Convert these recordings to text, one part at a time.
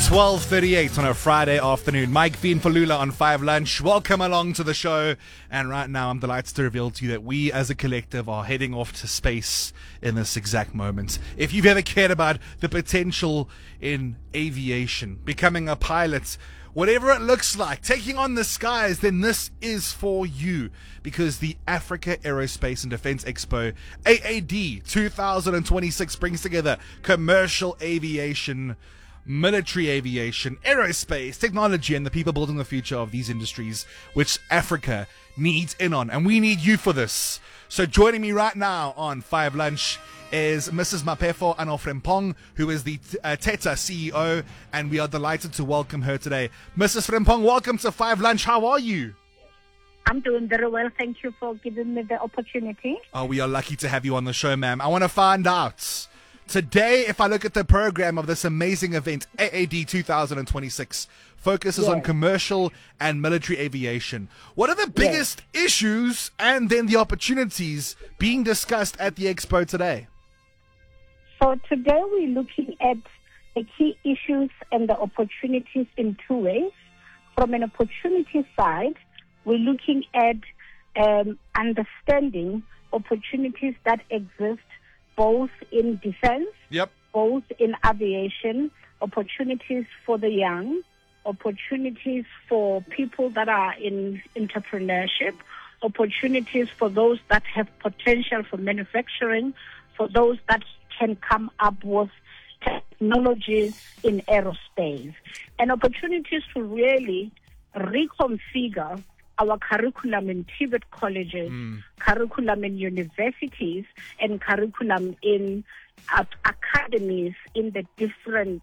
12:38 on a Friday afternoon. Mike Veen for Lula on 5 Lunch. Welcome along to the show. And right now, I'm delighted to reveal to you that we as a collective are heading off to space in this exact moment. If you've ever cared about the potential in aviation, becoming a pilot, whatever it looks like, taking on the skies, then this is for you. Because the Africa Aerospace and Defense Expo, AAD 2026, brings together commercial aviation, military aviation, aerospace, technology, and the people building the future of these industries, which Africa needs in on. And we need you for this. So joining me right now on 5 Lunch is Mrs. Mapefo Ano-Frimpong, who is the TETA CEO, and we are delighted to welcome her today. Mrs. Frimpong, welcome to 5 Lunch. How are you? I'm doing very well. Thank you for giving me the opportunity. Oh, we are lucky to have you on the show, ma'am. I want to find out, today, if I look at the program of this amazing event, AAD 2026, focuses on commercial and military aviation. What are the biggest issues and then the opportunities being discussed at the expo today? So today we're looking at the key issues and the opportunities in two ways. From an opportunity side, we're looking at understanding opportunities that exist both in defense, both in aviation, opportunities for the young, opportunities for people that are in entrepreneurship, opportunities for those that have potential for manufacturing, for those that can come up with technologies in aerospace, and opportunities to really reconfigure our curriculum in TVET colleges, curriculum in universities, and curriculum in academies in the different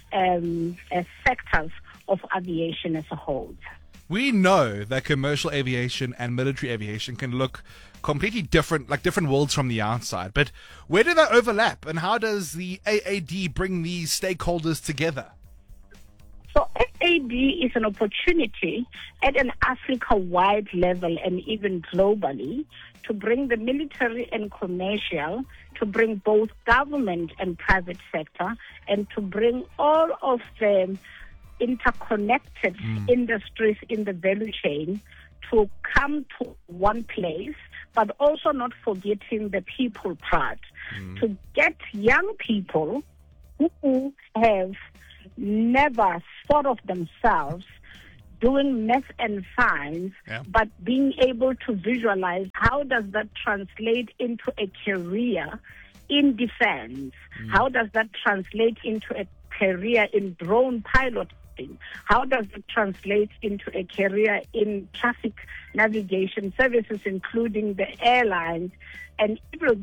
sectors of aviation as a whole. We know that commercial aviation and military aviation can look completely different, like different worlds from the outside. But where do they overlap, and how does the AAD bring these stakeholders together? So AAD is an opportunity at an Africa-wide level and even globally to bring the military and commercial, to bring both government and private sector, and to bring all of the interconnected industries in the value chain to come to one place, but also not forgetting the people part, to get young people who have never thought of themselves doing math and science, but being able to visualize how does that translate into a career in defense? How does that translate into a career in drone piloting? How does it translate into a career in traffic navigation services, including the airlines and even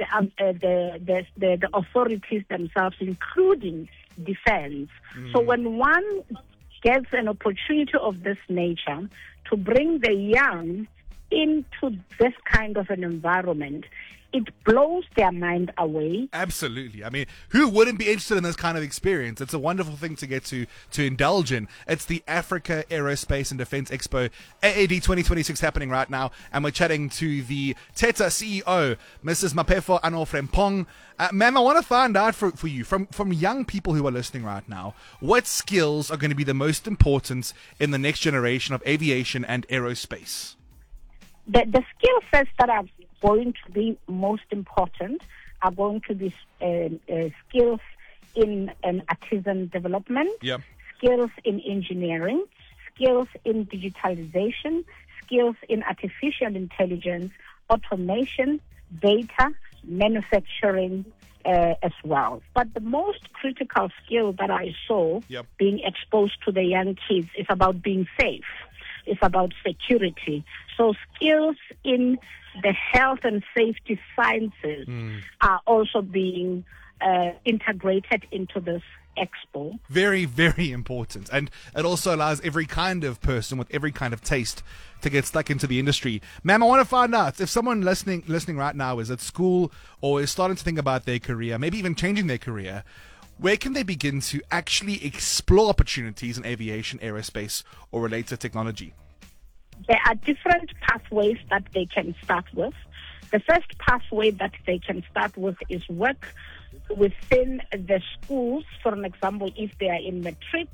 the authorities themselves, including defense? So when one gets an opportunity of this nature to bring the young into this kind of an environment, it blows their mind away. Absolutely. I mean, who wouldn't be interested in this kind of experience? It's a wonderful thing to get to indulge in. It's the Africa Aerospace and Defense Expo, AAD 2026, happening right now. And we're chatting to the TETA CEO, Mrs. Mapefo Ano-Frimpong. Ma'am, I want to find out for you, from young people who are listening right now, what skills are going to be the most important in the next generation of aviation and aerospace? The skill sets that are going to be most important are going to be skills in artisan development, skills in engineering, skills in digitalization, skills in artificial intelligence, automation, data, manufacturing as well. But the most critical skill that I saw being exposed to the young kids is about being safe. It's about security. So skills in the health and safety sciences are also being integrated into this expo. Very, very important. And it also allows every kind of person with every kind of taste to get stuck into the industry. Ma'am, I want to find out, if someone listening right now is at school or is starting to think about their career, maybe even changing their career, where can they begin to actually explore opportunities in aviation, aerospace, or related technology? There are different pathways that they can start with. The first pathway that they can start with is work within the schools. For an example, if they are in matric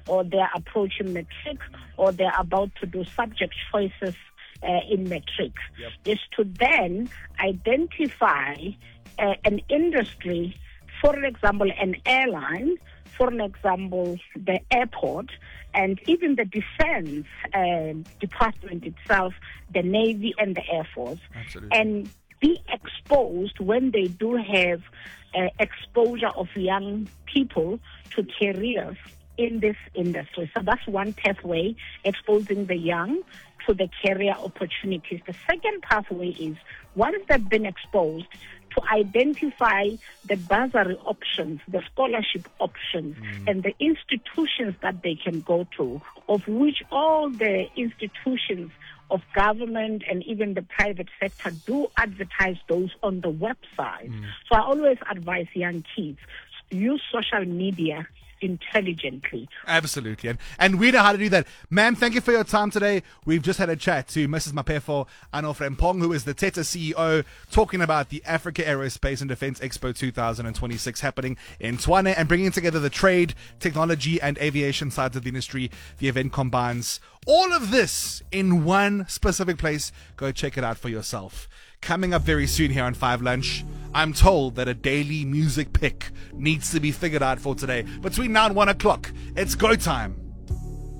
or they're approaching matric, or they're about to do subject choices in matric, is to then identify an industry, for example, an airline, for example, the airport, and even the defense department itself, the Navy and the Air Force, and be exposed when they do have exposure of young people to careers in this industry. So that's one pathway, exposing the young to the career opportunities. The second pathway is, once they've been exposed, to identify the bursary options, the scholarship options, and the institutions that they can go to, of which all the institutions of government and even the private sector do advertise those on the website. So I always advise young kids, use social media intelligently. Absolutely. And we know how to do that. Ma'am, thank you for your time today. We've just had a chat to Mrs. Mapefo Anofrempong, who is the TETA CEO, talking about the Africa Aerospace and Defense Expo 2026 happening in Tshwane and bringing together the trade, technology, and aviation sides of the industry. The event combines all of this in one specific place. Go check it out for yourself. Coming up very soon here on 5 Lunch, I'm told that a daily music pick needs to be figured out for today. Between now and 1 o'clock, it's go time.